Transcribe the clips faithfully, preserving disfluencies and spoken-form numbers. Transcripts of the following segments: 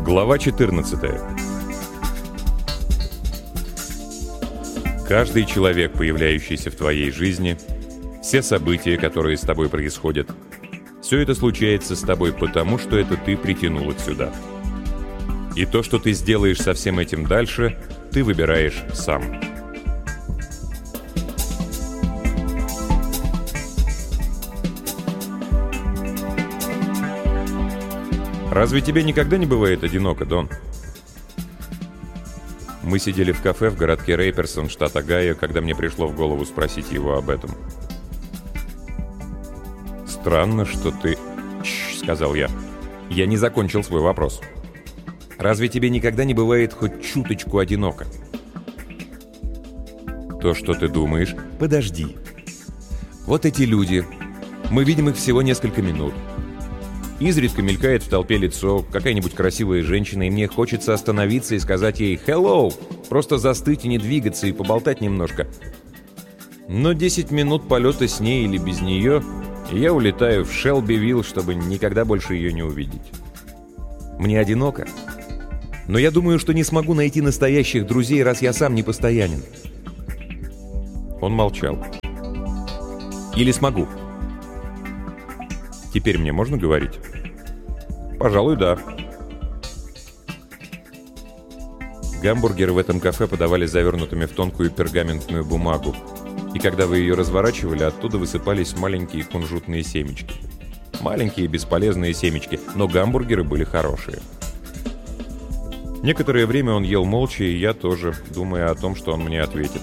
Глава четырнадцатая. Каждый человек, появляющийся в твоей жизни, все события, которые с тобой происходят, все это случается с тобой потому, что это ты притянул их сюда. И то, что ты сделаешь со всем этим дальше, ты выбираешь сам. Разве тебе никогда не бывает одиноко, Дон? Мы сидели в кафе в городке Рейперсон, штат Огайо, когда мне пришло в голову спросить его об этом. «Странно, что ты...» «Чш», — сказал я. Я не закончил свой вопрос. «Разве тебе никогда не бывает хоть чуточку одиноко?» «То, что ты думаешь...» «Подожди. Вот эти люди. Мы видим их всего несколько минут. Изредка мелькает в толпе лицо, какая-нибудь красивая женщина, и мне хочется остановиться и сказать ей «Hello!», просто застыть и не двигаться, и поболтать немножко. Но десять минут полета с ней или без нее, и я улетаю в Шелбивилл, чтобы никогда больше ее не увидеть. Мне одиноко. Но я думаю, что не смогу найти настоящих друзей, раз я сам не постоянен. Он молчал. Или смогу? Теперь мне можно говорить? Пожалуй, да. Гамбургеры в этом кафе подавали завернутыми в тонкую пергаментную бумагу, и когда вы ее разворачивали, оттуда высыпались маленькие кунжутные семечки. Маленькие бесполезные семечки, но гамбургеры были хорошие. Некоторое время он ел молча, и я тоже, думая о том, что он мне ответит.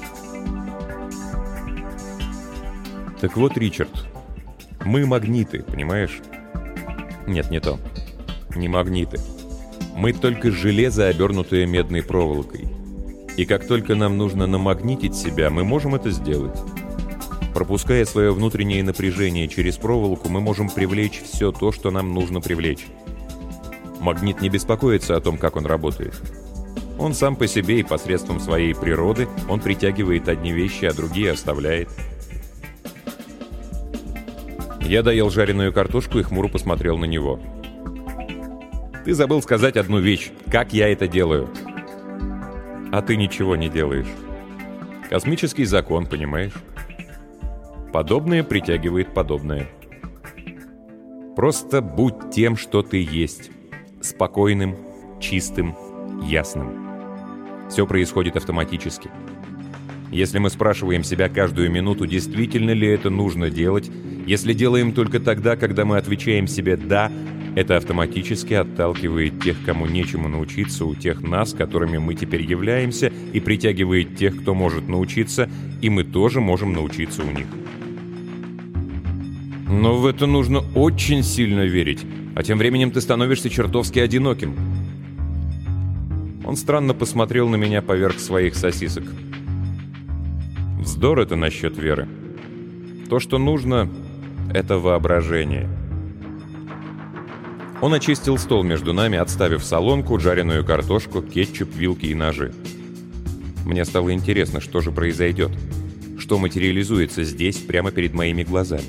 Так вот, Ричард, мы магниты, понимаешь? Нет, не то. Не магниты. Мы только железо, обернутое медной проволокой. И как только нам нужно намагнитить себя, мы можем это сделать. Пропуская свое внутреннее напряжение через проволоку, мы можем привлечь все то, что нам нужно привлечь. Магнит не беспокоится о том, как он работает. Он сам по себе и посредством своей природы, он притягивает одни вещи, а другие оставляет. Я доел жареную картошку и хмуро посмотрел на него. «Ты забыл сказать одну вещь. Как я это делаю?» «А ты ничего не делаешь. Космический закон, понимаешь? Подобное притягивает подобное. Просто будь тем, что ты есть. Спокойным, чистым, ясным. Все происходит автоматически. Если мы спрашиваем себя каждую минуту, действительно ли это нужно делать, если делаем только тогда, когда мы отвечаем себе «да», это автоматически отталкивает тех, кому нечему научиться у тех нас, которыми мы теперь являемся, и притягивает тех, кто может научиться, и мы тоже можем научиться у них. Но в это нужно очень сильно верить, а тем временем ты становишься чертовски одиноким. Он странно посмотрел на меня поверх своих сосисок. Вздор это насчет веры. То, что нужно, это воображение. Он очистил стол между нами, отставив солонку, жареную картошку, кетчуп, вилки и ножи. Мне стало интересно, что же произойдет, что материализуется здесь, прямо перед моими глазами.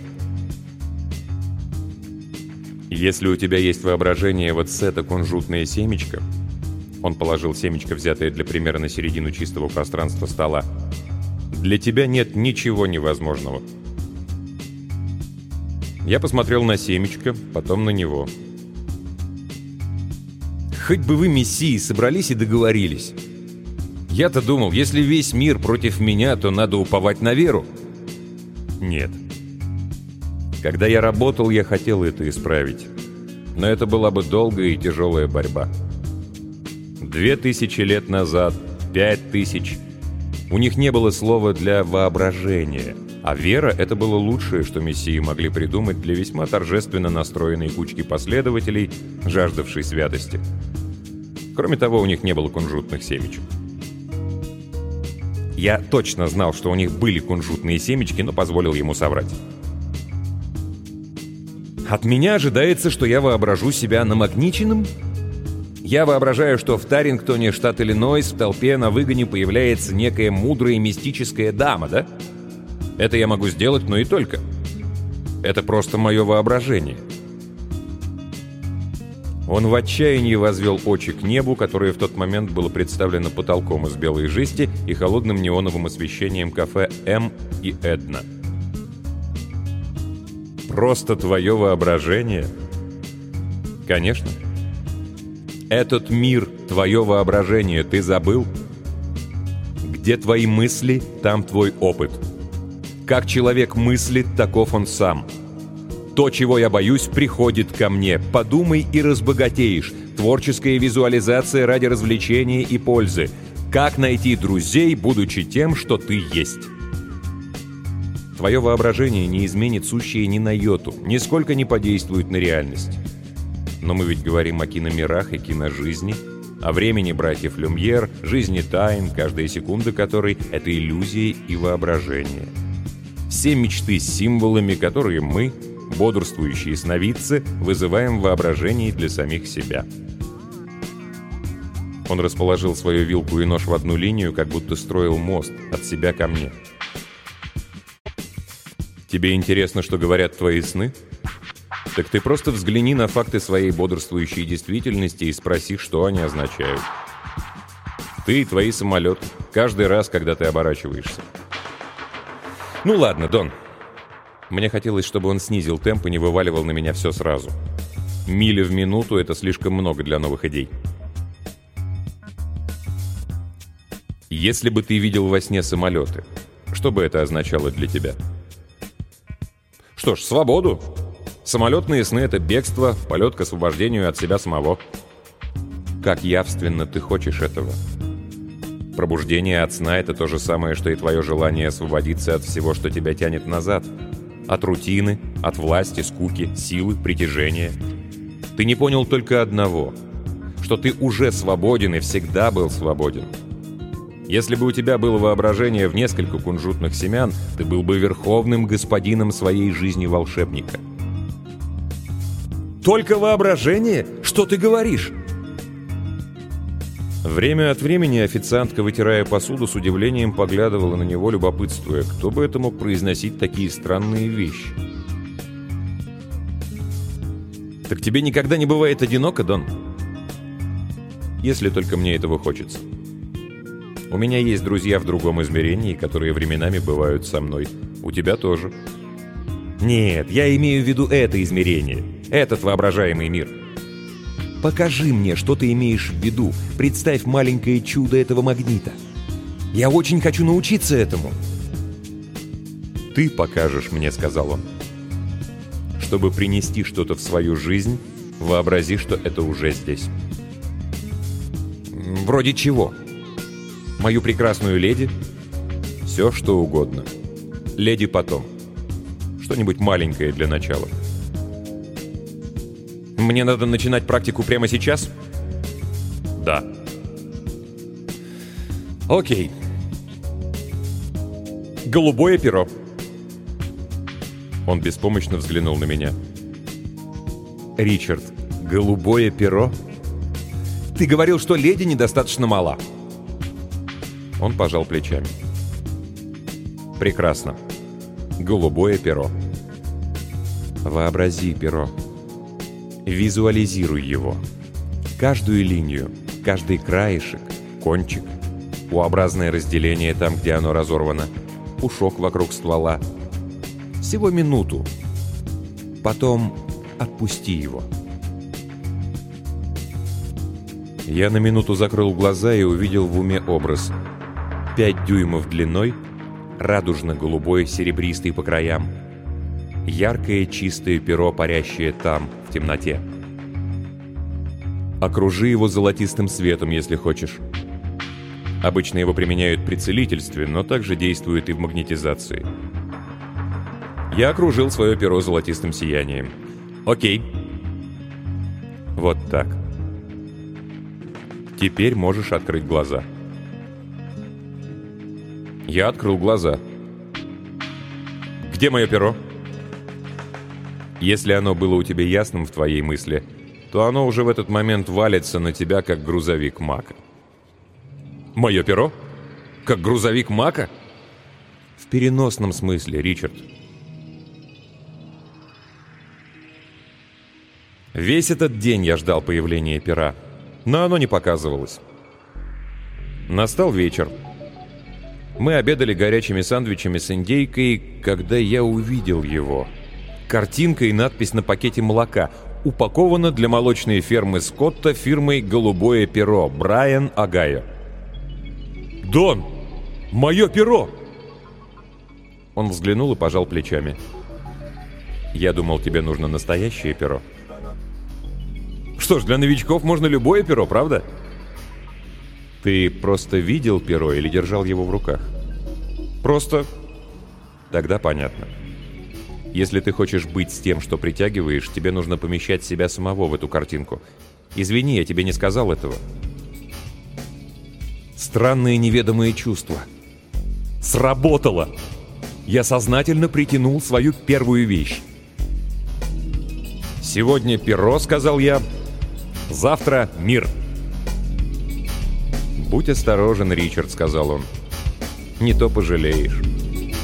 Если у тебя есть воображение вот с это кунжутное семечко, он положил семечко, взятое для примера на середину чистого пространства стола, для тебя нет ничего невозможного. Я посмотрел на семечко, потом на него. Хоть бы вы, мессии, собрались и договорились. Я-то думал, если весь мир против меня, то надо уповать на веру. Нет. Когда я работал, я хотел это исправить. Но это была бы долгая и тяжелая борьба. Две тысячи лет назад, пять тысяч. У них не было слова для воображения. А вера — это было лучшее, что мессии могли придумать для весьма торжественно настроенной кучки последователей, жаждавшей святости. Кроме того, у них не было кунжутных семечек. Я точно знал, что у них были кунжутные семечки, но позволил ему соврать. От меня ожидается, что я воображу себя намагниченным? Я воображаю, что в Тарингтоне, штат Иллинойс, в толпе на выгоне появляется некая мудрая мистическая дама, да? Это я могу сделать, но и только. Это просто мое воображение. Он в отчаянии возвел очи к небу, которое в тот момент было представлено потолком из белой жести и холодным неоновым освещением кафе «М» и «Эдна». «Просто твое воображение?» «Конечно. Этот мир — твое воображение, ты забыл? Где твои мысли, там твой опыт. Как человек мыслит, таков он сам. То, чего я боюсь, приходит ко мне. Подумай и разбогатеешь. Творческая визуализация ради развлечения и пользы. Как найти друзей, будучи тем, что ты есть?» Твое воображение не изменит сущее ни на йоту, нисколько не подействует на реальность. Но мы ведь говорим о киномирах и киножизни, о времени братьев Люмьер, жизни тайн, каждая секунда которой — это иллюзия и воображение. Все мечты с символами, которые мы, бодрствующие сновидцы, вызываем в воображении для самих себя. Он расположил свою вилку и нож в одну линию, как будто строил мост от себя ко мне. Тебе интересно, что говорят твои сны? Так ты просто взгляни на факты своей бодрствующей действительности и спроси, что они означают. Ты и твои самолеты, каждый раз, когда ты оборачиваешься. Ну ладно, Дон. Мне хотелось, чтобы он снизил темп и не вываливал на меня все сразу. Миля в минуту — это слишком много для новых идей. Если бы ты видел во сне самолеты, что бы это означало для тебя? Что ж, свободу. Самолетные сны — это бегство, полет к освобождению от себя самого. Как явственно ты хочешь этого? Пробуждение от сна — это то же самое, что и твое желание освободиться от всего, что тебя тянет назад. От рутины, от власти, скуки, силы, притяжения. Ты не понял только одного, что ты уже свободен и всегда был свободен. Если бы у тебя было воображение в несколько кунжутных семян, ты был бы верховным господином своей жизни волшебника. «Только воображение? Что ты говоришь?» Время от времени официантка, вытирая посуду, с удивлением поглядывала на него, любопытствуя, кто бы это мог произносить такие странные вещи. «Так тебе никогда не бывает одиноко, Дон?» «Если только мне этого хочется. У меня есть друзья в другом измерении, которые временами бывают со мной. У тебя тоже». «Нет, я имею в виду это измерение, этот воображаемый мир». «Покажи мне, что ты имеешь в виду. Представь маленькое чудо этого магнита. Я очень хочу научиться этому». «Ты покажешь мне», — сказал он. «Чтобы принести что-то в свою жизнь, вообрази, что это уже здесь». «Вроде чего? Мою прекрасную леди?» «Все, что угодно. Леди потом. Что-нибудь маленькое для начала». «Мне надо начинать практику прямо сейчас?» «Да». «Окей. Голубое перо». Он беспомощно взглянул на меня. «Ричард, голубое перо? Ты говорил, что леди недостаточно мала». Он пожал плечами. «Прекрасно. Голубое перо. Вообрази перо. Визуализируй его. Каждую линию, каждый краешек, кончик, У-образное разделение там, где оно разорвано, пушок вокруг ствола. Всего минуту. Потом отпусти его». Я на минуту закрыл глаза и увидел в уме образ. Пять дюймов длиной, радужно-голубой, серебристый по краям. Яркое чистое перо, парящее там, в темноте. Окружи его золотистым светом, если хочешь. Обычно его применяют при целительстве, но также действует и в магнетизации. Я окружил свое перо золотистым сиянием. Окей. Вот так. Теперь можешь открыть глаза. Я открыл глаза. Где мое перо? Если оно было у тебя ясным в твоей мысли, то оно уже в этот момент валится на тебя, как грузовик Мака. Мое перо? Как грузовик Мака? В переносном смысле, Ричард. Весь этот день я ждал появления пера, но оно не показывалось. Настал вечер. Мы обедали горячими сандвичами с индейкой, когда я увидел его. Картинка и надпись на пакете молока. Упаковано для молочной фермы Скотта фирмой «Голубое перо» Брайан Огайо. «Дон! Мое перо!» Он взглянул и пожал плечами. «Я думал, тебе нужно настоящее перо». «Что ж, для новичков можно любое перо, правда?» «Ты просто видел перо или держал его в руках?» «Просто...» «Тогда понятно. Если ты хочешь быть с тем, что притягиваешь, тебе нужно помещать себя самого в эту картинку. Извини, я тебе не сказал этого». Странные неведомые чувства. Сработало! Я сознательно притянул свою первую вещь. «Сегодня перо», — сказал я, — «завтра мир». «Будь осторожен, Ричард», — сказал он. «Не то пожалеешь».